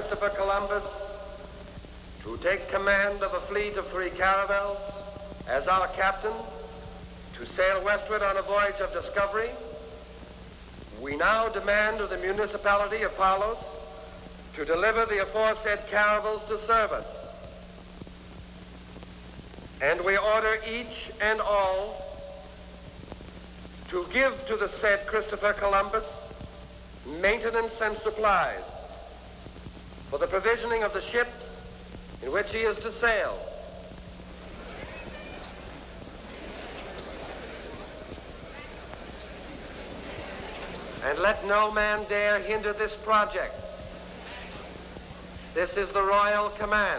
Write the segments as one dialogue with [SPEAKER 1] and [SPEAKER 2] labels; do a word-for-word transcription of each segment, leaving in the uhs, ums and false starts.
[SPEAKER 1] Christopher Columbus to take command of a fleet of three caravels as our captain to sail westward on a voyage of discovery, we now demand of the municipality of Palos to deliver the aforesaid caravels to service. And we order each and all to give to the said Christopher Columbus maintenance and supplies for the provisioning of the ships in which he is to sail. And let no man dare hinder this project. This is the royal command.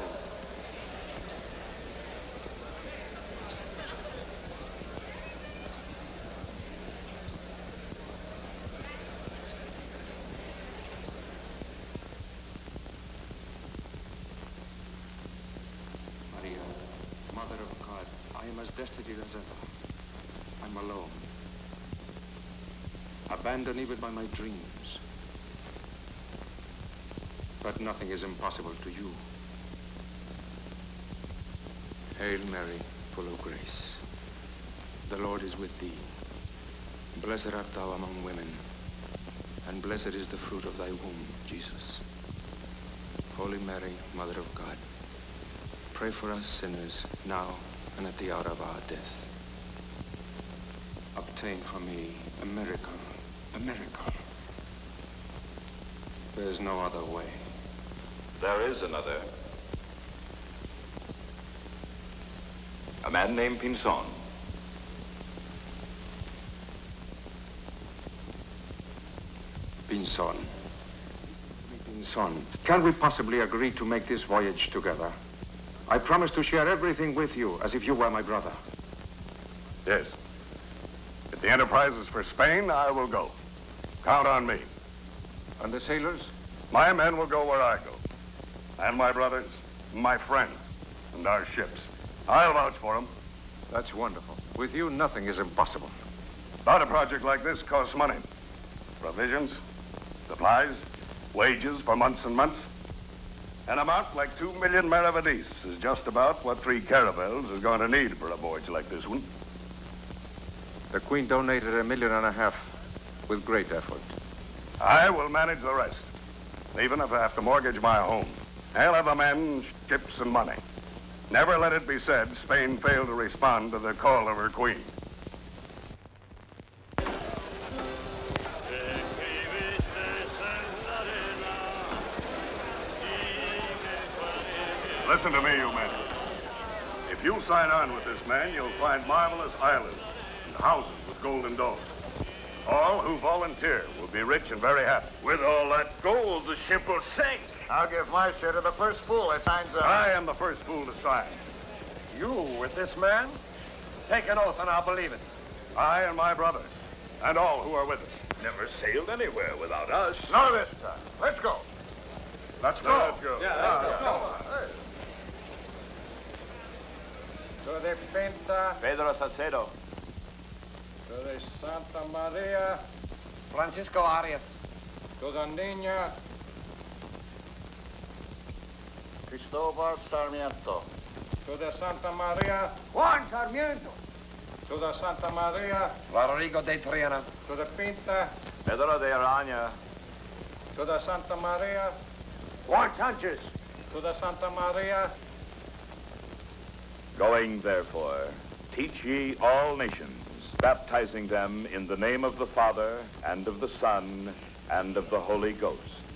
[SPEAKER 2] Maria, Mother of God, I am as destitute as ever. I'm alone. Abandoned even by my dreams. But nothing is impossible to you. Hail Mary, full of grace. The Lord is with thee. Blessed art thou among women, and blessed is the fruit of thy womb, Jesus. Holy Mary, Mother of God, pray for us sinners, now and at the hour of our death. Obtain for me a miracle, a miracle. There is no other way.
[SPEAKER 3] There is another. A man named Pinzon.
[SPEAKER 2] Pinzon. Pinzon, can we possibly agree to make this voyage together? I promise to share everything with you as if you were my brother.
[SPEAKER 4] Yes. If the enterprise is for Spain, I will go. Count on me.
[SPEAKER 2] And the sailors?
[SPEAKER 4] My men will go where I go. And my brothers, my friends, and our ships. I'll vouch for them.
[SPEAKER 2] That's wonderful. With you, nothing is impossible.
[SPEAKER 4] But a project like this costs money. Provisions, supplies, wages for months and months. An amount like two million maravedis is just about what three caravels is going to need for a voyage like this one.
[SPEAKER 2] The Queen donated a million and a half with great effort.
[SPEAKER 4] I will manage the rest, even if I have to mortgage my home. I'll have the men, ships, and money. Never let it be said Spain failed to respond to the call of her queen. Listen to me, you men. If you sign on with this man, you'll find marvelous islands and houses with golden domes. All who volunteer will be rich and very happy.
[SPEAKER 5] With all that gold, the ship will sink.
[SPEAKER 6] I'll give my share to the first fool that signs up.
[SPEAKER 4] I am the first fool to sign.
[SPEAKER 1] You with this man? Take an oath and I'll believe it.
[SPEAKER 4] I and my brother, and all who are with us.
[SPEAKER 5] Never sailed anywhere without us.
[SPEAKER 6] None of this time. Let's go.
[SPEAKER 4] Let's go. Let's go.
[SPEAKER 1] Yeah, let's go.
[SPEAKER 6] To the Pinta,
[SPEAKER 3] Pedro Salcedo.
[SPEAKER 6] to the Santa Maria,
[SPEAKER 1] Francisco Arias.
[SPEAKER 6] to the Niña,
[SPEAKER 7] Cristobal Sarmiento.
[SPEAKER 6] to the Santa Maria,
[SPEAKER 1] Juan Sarmiento.
[SPEAKER 6] to the Santa Maria,
[SPEAKER 1] Rodrigo de Triana.
[SPEAKER 6] to the Pinta,
[SPEAKER 3] Pedro de Araña.
[SPEAKER 6] to the Santa Maria,
[SPEAKER 1] Juan Sanchez.
[SPEAKER 6] to the Santa Maria.
[SPEAKER 3] Going, therefore, teach ye all nations, baptizing them in the name of the Father, and of the Son, and of the Holy Ghost.